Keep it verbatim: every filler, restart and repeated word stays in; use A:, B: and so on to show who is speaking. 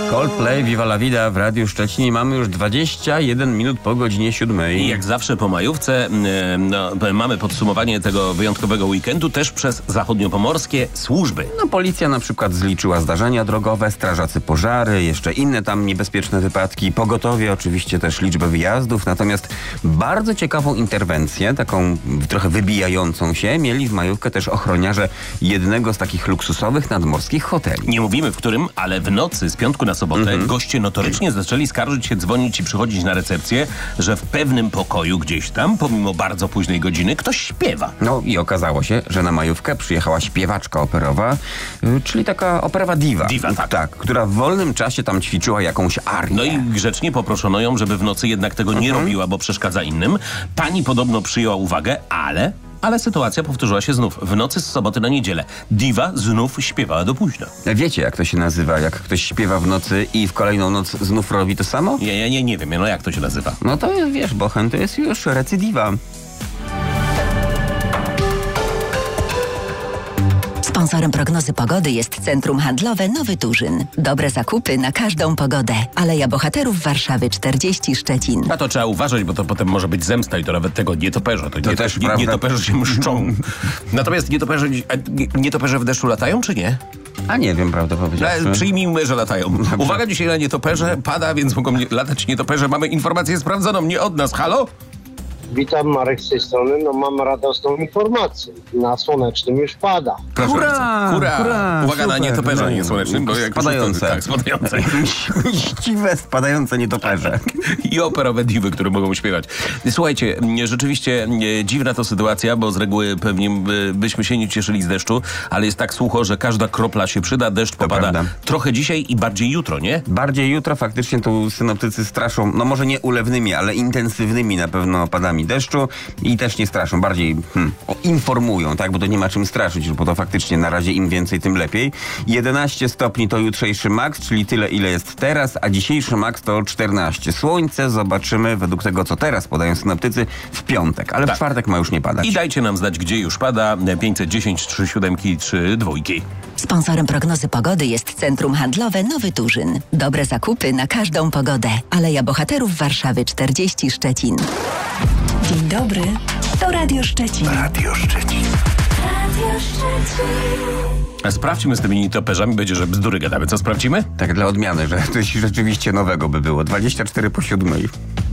A: Coldplay, Viva la Vida w Radiu Szczecin. Mamy już dwadzieścia jeden minut po godzinie siódmej.
B: I jak zawsze po majówce no, mamy podsumowanie tego wyjątkowego weekendu też przez zachodniopomorskie służby.
A: No, policja na przykład zliczyła zdarzenia drogowe, strażacy pożary, jeszcze inne tam niebezpieczne wypadki, pogotowie, oczywiście też liczbę wyjazdów. Natomiast bardzo ciekawą interwencję, taką trochę wybijającą się, mieli w majówkę też ochroniarze jednego z takich luksusowych nadmorskich hoteli.
B: Nie mówimy w którym, ale w nocy z piątku na sobotę mm-hmm. goście notorycznie zaczęli skarżyć się, dzwonić i przychodzić na recepcję, że w pewnym pokoju gdzieś tam, pomimo bardzo późnej godziny, ktoś śpiewa.
A: No i okazało się, że na majówkę przyjechała śpiewaczka operowa, yy, czyli taka operowa diva.
B: Diva, tak.
A: tak. Która w wolnym czasie tam ćwiczyła jakąś arię.
B: No i grzecznie poproszono ją, żeby w nocy jednak tego nie mm-hmm. robiła, bo przeszkadza innym. Pani podobno przyjęła uwagę, ale... Ale sytuacja powtórzyła się znów. W nocy z soboty na niedzielę. Diva znów śpiewała do późna.
A: Wiecie, jak to się nazywa? Jak ktoś śpiewa w nocy i w kolejną noc znów robi to samo?
B: Ja, ja nie, nie wiem, no jak to się nazywa?
A: No to jest, wiesz, bochen to jest już recydiwa.
C: Sponsorem prognozy pogody jest Centrum Handlowe Nowy Turzyn. Dobre zakupy na każdą pogodę. Aleja Bohaterów Warszawy czterdzieści Szczecin.
B: A to trzeba uważać, bo to potem może być zemsta i to nawet tego nietoperza. To,
A: to
B: nie,
A: też
B: nie,
A: prawda.
B: Nietoperze się mszczą. Natomiast nietoperze, nietoperze w deszczu latają, czy nie?
A: A nie wiem, prawdę powiedziawszy.
B: Przyjmijmy, że latają.
A: Dobrze.
B: Uwaga, dzisiaj na nietoperze pada, więc mogą nie, latać nietoperze. Mamy informację sprawdzoną, nie od nas. Halo?
D: Witam, Marek z tej strony. No mam radosną informację. Na Słonecznym już pada.
B: Proszę
A: Hurra,
B: bardzo. Hurra!
A: hurra,
B: Uwaga
A: super,
B: na nietoperze,
A: no.
B: nie słonecznym, bo jak
A: Spadające.
B: Tak, spadające.
A: Mściwe, spadające nietoperze.
B: I operowe diwy, które mogą śpiewać. Słuchajcie, rzeczywiście dziwna to sytuacja, bo z reguły pewnie byśmy się nie cieszyli z deszczu, ale jest tak sucho, że każda kropla się przyda. Deszcz popada
A: prawda.
B: trochę dzisiaj i bardziej jutro, nie?
A: Bardziej jutro faktycznie tu synoptycy straszą, no może nie ulewnymi, ale intensywnymi na pewno opadami deszczu i też nie straszą, bardziej hmm, informują, tak, bo to nie ma czym straszyć, bo to faktycznie na razie im więcej, tym lepiej. jedenaście stopni to jutrzejszy maks, czyli tyle, ile jest teraz, a dzisiejszy maks to czternaście. Słońce zobaczymy według tego, co teraz podają synoptycy, w piątek, ale
B: Tak.
A: w czwartek ma już nie padać.
B: I dajcie nam znać, gdzie już pada. pięćset dziesięć, trzy siódemki, trzy dwójki.
C: Sponsorem prognozy pogody jest Centrum Handlowe Nowy Turzyn. Dobre zakupy na każdą pogodę. Aleja Bohaterów Warszawy czterdzieści Szczecin.
E: Dzień dobry, to Radio Szczecin.
F: Radio Szczecin.
E: Radio Szczecin.
B: A sprawdźmy z tymi nietoperzami, będzie, że bzdury gadamy. Co sprawdzimy?
A: Tak dla odmiany, że coś rzeczywiście nowego by było. dwadzieścia cztery po siódmej.